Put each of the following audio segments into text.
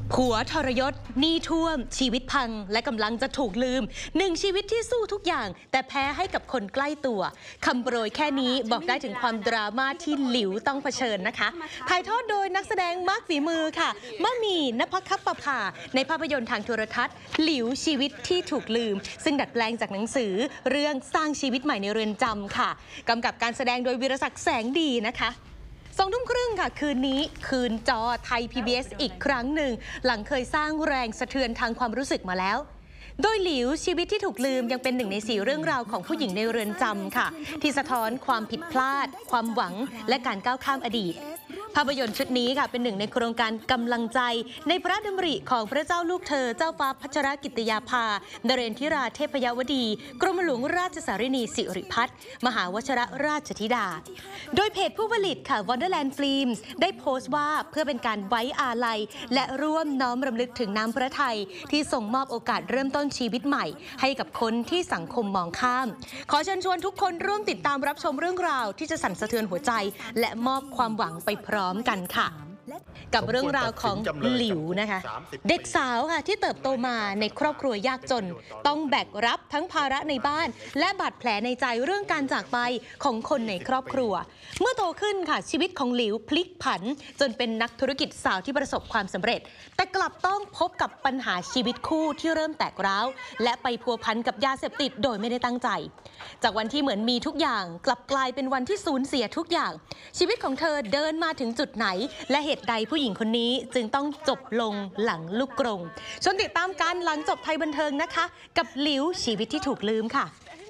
ผัวทรยศหนี้ท่วมชีวิตพังและกำลังจะถูกลืมหนึ่งชีวิตที่สู้ทุกอย่างแต่แพ้ให้กับคนใกล้ตัวคำโปรยแค่นี้บอกได้ถึงความดราม่าที่หลิวต้องเผชิญนะคะถ่ายทอดโดยนักแสดงมากฝีมือค่ะมะหมี่ณภคัปปภาในภาพยนตร์ทางโทรทัศน์หลิวชีวิตที่ถูกลืมซึ่งดัดแปลงจากหนังสือเรื่องสร้างชีวิตใหม่ในเรือนจำค่ะกำกับการแสดงโดยวีรศักดิ์แสงดีนะคะ20:30 ค่ะคืนนี้คืนจอไทย PBS อีกครั้งหนึ่งหลังเคยสร้างแรงสะเทือนทางความรู้สึกมาแล้วโดยหลิวชีวิตที่ถูกลืมยังเป็น1 ใน 4เรื่องราวของผู้หญิงในเรือนจำค่ะที่สะท้อนความผิดพลาดความหวังและการก้าวข้ามอดีตภาพยนตร์ชุดนี้ค่ะเป็น1 ในโครงการกำลังใจในพระราชดำริของพระเจ้าลูกเธอเจ้าฟ้าพัชรกิติยาภานเรนทิราเทพยวดีกรมหลวงราชสารินีสิริพัฒน์มหาวชรราชธิดาโดยเพจผู้ผลิตค่ะ Wonderland Films ได้โพสต์ว่าเพื่อเป็นการไว้อาลัยและร่วมน้อมรำลึกถึงน้ำพระทัยที่ทรงมอบโอกาสเริ่มต้นชีวิตใหม่ให้กับคนที่สังคมมองข้ามขอเชิญชวนทุกคนร่วมติดตามรับชมเรื่องราวที่จะสั่นสะเทือนหัวใจและมอบความหวังไปพร้อมกันค่ะกับเรื่องราวของหลิวนะคะเด็กสาวค่ะที่เติบโตมาในครอบครัวยากจนต้องแบกรับทั้งภาระในบ้านและบาดแผลในใจเรื่องการจากไปของคนในครอบครัวเมื่อโตขึ้นค่ะชีวิตของหลิวพลิกผันจนเป็นนักธุรกิจสาวที่ประสบความสำเร็จแต่กลับต้องพบกับปัญหาชีวิตคู่ที่เริ่มแตกร้าวและไปพัวพันกับยาเสพติดโดยไม่ได้ตั้งใจจากวันที่เหมือนมีทุกอย่างกลับกลายเป็นวันที่สูญเสียทุกอย่างชีวิตของเธอเดินมาถึงจุดไหนและเหตุใดผู้หญิงคนนี้จึงต้องจบลงหลังลูกกรงชวนติดตามกันหลังจบไทยบันเทิงนะคะกับหลิวชีวิตที่ถูกลืมค่ะ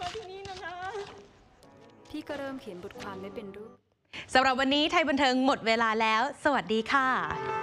พี่ก็เริ่มเขียนบทความไม่เป็นรูปสำหรับวันนี้ไทยบันเทิงหมดเวลาแล้วสวัสดีค่ะ